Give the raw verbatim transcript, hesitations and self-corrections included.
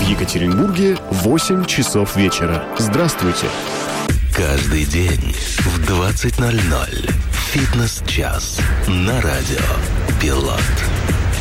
В Екатеринбурге восемь часов вечера. Здравствуйте. Каждый день в двадцать ноль ноль. Фитнес-час на радио «Пилот».